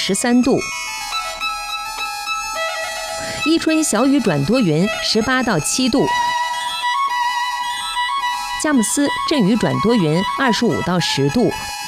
13度。伊春小雨转多云，18到7度。佳木斯阵雨转多云，25到10度。